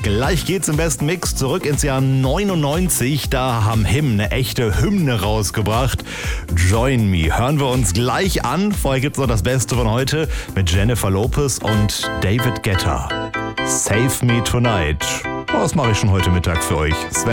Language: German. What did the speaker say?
Gleich geht's im besten Mix zurück ins Jahr 99. Da haben Him eine echte Hymne rausgebracht. Join Me. Hören wir uns gleich an. Vorher gibt's noch das Beste von heute mit Jennifer Lopez und David Guetta. Save Me Tonight. Das mache ich schon heute Mittag für euch. Sven